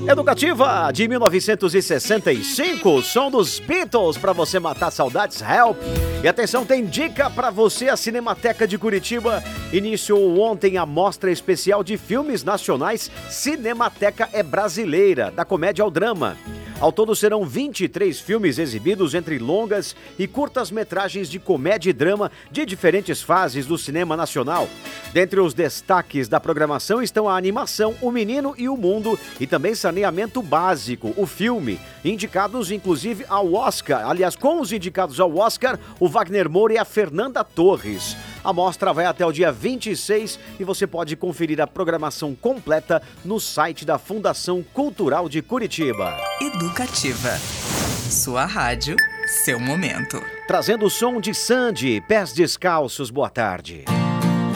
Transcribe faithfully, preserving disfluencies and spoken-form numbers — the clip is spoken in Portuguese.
Educativa de mil novecentos e sessenta e cinco, som dos Beatles para você matar saudades, Help. E atenção, tem dica para você, a Cinemateca de Curitiba iniciou ontem a mostra especial de filmes nacionais Cinemateca é Brasileira, da comédia ao drama. Ao todo serão vinte e três filmes exibidos entre longas e curtas-metragens de comédia e drama de diferentes fases do cinema nacional. Dentre os destaques da programação estão a animação O Menino e o Mundo e também Saneamento Básico, o filme, indicados inclusive ao Oscar. Aliás, com os indicados ao Oscar, o Wagner Moura e a Fernanda Torres. A mostra vai até o dia vinte e seis e você pode conferir a programação completa no site da Fundação Cultural de Curitiba. Educativa. Sua rádio, seu momento. Trazendo o som de Sandy, Pés Descalços, boa tarde.